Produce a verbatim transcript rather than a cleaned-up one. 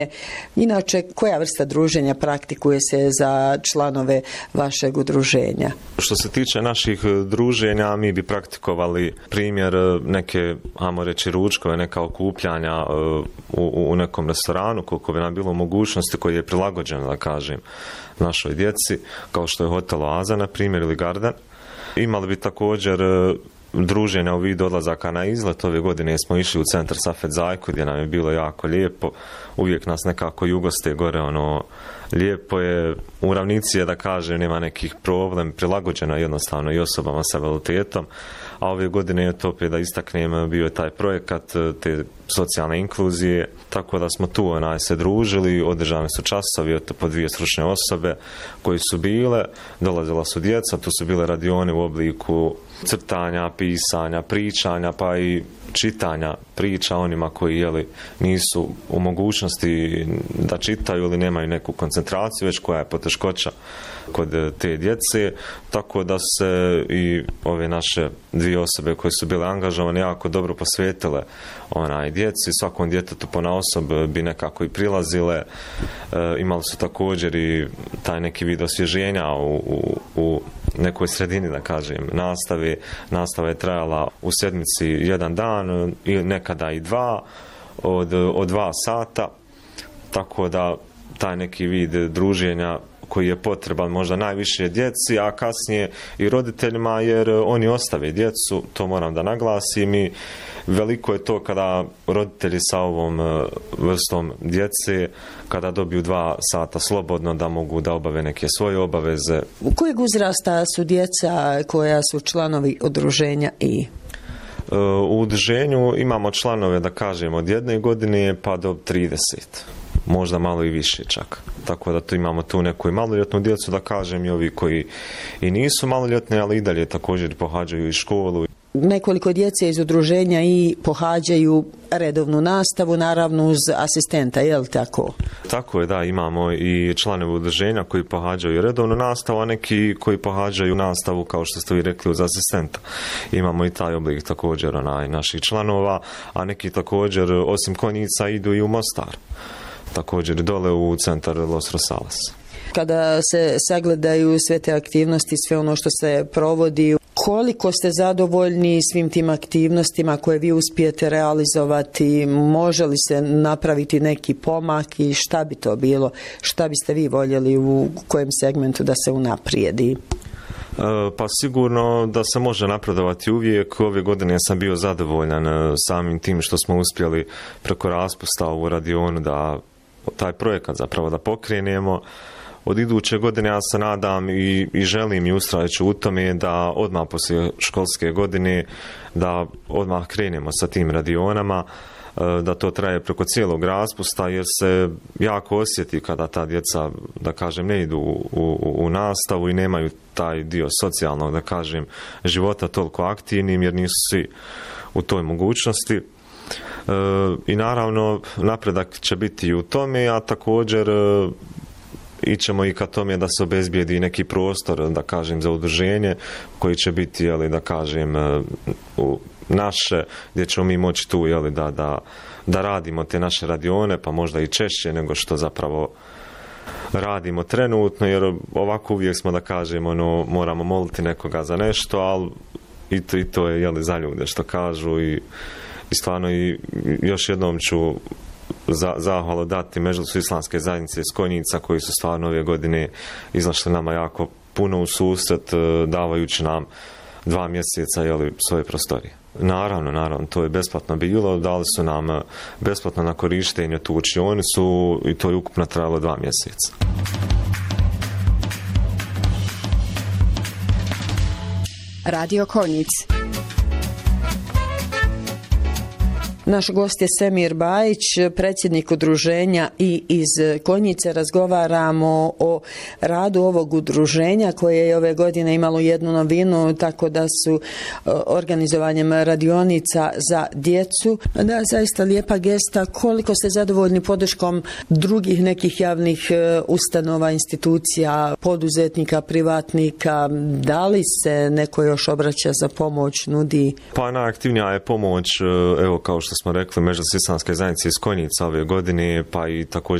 Inače, koja vrsta druženja praktikuje se za članove vašeg udruženja? Što se tiče naših druženja, mi bi praktikovali primjer neke, ajmo reći, ručkove, neka okupljanja u, u nekom restoranu, koliko bi nam bilo mogućnosti, koji je prilagođen, da kažem, našoj djeci, kao što je Hotel Oaza, na primjer, ili Garden. Imali bi također druženja u vidu odlazaka na izlet. Ove godine smo išli u centar Safet Zajku, gdje nam je bilo jako lijepo. Uvijek nas nekako jugoste gore, ono, lijepo je. U ravnici je, da kažem, nema nekih problem, prilagođeno jednostavno i osobama sa invaliditetom. A ove godine je to, opet da istaknem, bio je taj projekat te socijalne inkluzije, tako da smo tu onaj se družili, održani su časovi od po dvije stručne osobe koji su bile, dolazila su djeca, tu su bile radione u obliku crtanja, pisanja, pričanja, pa i čitanja priča onima koji, jeli, nisu u mogućnosti da čitaju ili nemaju neku koncentraciju, već koja je poteškoća kod te djece, tako da se i ove naše dvije osobe koje su bile angažovane jako dobro posvetile onaj djeci, svakom djetetu ponaosob bi nekako i prilazile. E, imali su također i taj neki vid osvježenja u, u, u nekoj sredini, da kažem, nastave. Nastava je trajala u sedmici jedan dan i nekada i dva, od, od dva sata, tako da taj neki vid druženja koji je potreban možda najviše djeci, a kasnije i roditeljima, jer oni ostave djecu, to moram da naglasim, i veliko je to kada roditelji sa ovom vrstom djece, kada dobiju dva sata slobodno, da mogu da obave neke svoje obaveze. U kojeg uzrasta su djeca koja su članovi udruženja i? U udruženju imamo članove, da kažemo, od jedne godine pa do trideset. Možda malo i više čak. Tako da tu imamo tu neku i maloljetnu djecu, da kažem, i ovi koji i nisu maloljetni, ali i dalje također pohađaju i školu. Nekoliko djece iz udruženja i pohađaju redovnu nastavu, naravno uz asistenta, je li tako? Tako je, da, imamo i članove udruženja koji pohađaju redovnu nastavu, a neki koji pohađaju nastavu, kao što ste vi rekli, uz asistenta. Imamo i taj oblik također onaj, naših članova, a neki također, osim Konjica, idu i u Mostar. Također dole u centar Los Rosales. Kada se sagledaju sve te aktivnosti, sve ono što se provodi, koliko ste zadovoljni svim tim aktivnostima koje vi uspijete realizovati? Može li se napraviti neki pomak i šta bi to bilo? Šta biste vi voljeli, u kojem segmentu da se unaprijedi? Pa sigurno da se može napredovati uvijek. Ove godine sam bio zadovoljan samim tim što smo uspjeli preko raspusta u radionu da taj projekat zapravo da pokrenemo. Od iduće godine ja se nadam i, i želim i ustrajaću u tome da odmah poslije školske godine da odmah krenemo sa tim radionama, da to traje preko cijelog raspusta, jer se jako osjeti kada ta djeca, da kažem, ne idu u, u, u nastavu i nemaju taj dio socijalnog, da kažem, života toliko aktivnim, jer nisu svi u toj mogućnosti. E, I naravno napredak će biti i u tome, a također e, ićemo i ka tome da se obezbijedi neki prostor, da kažem, za udruženje koji će biti, jeli, da kažem, u naše, gdje ćemo mi moći tu, jeli, da, da, da radimo te naše radione, pa možda i češće nego što zapravo radimo trenutno, jer ovako uvijek smo, da kažemo, ono, moramo moliti nekoga za nešto, ali i to, i to je, jeli, za ljude što kažu i, i stvarno i još jednom ću za, zahvalu dati Medžlisu islamske zajednice iz Konjica, koji su stvarno ove godine izašli nama jako puno u susret, davajući nam dva mjeseca, jeli, svoje prostorije. Naravno, naravno, to je besplatno bilo, dali su nam besplatno na korištenje tu učionicu i to je ukupno trajalo dva mjeseca. Radio Konjic. Naš gost je Semir Bajić, predsjednik udruženja i iz Konjice. Razgovaramo o radu ovog udruženja koje je ove godine imalo jednu novinu, tako da su organizovanjem radionica za djecu. Da, zaista lijepa gesta. Koliko ste zadovoljni podrškom drugih nekih javnih ustanova, institucija, poduzetnika, privatnika? Da li se neko još obraća za pomoć, nudi? Pa najaktivnija je pomoć, evo, kao što smo rekli, Medžlis islamske zajednice iz Konjica ove godine, pa i također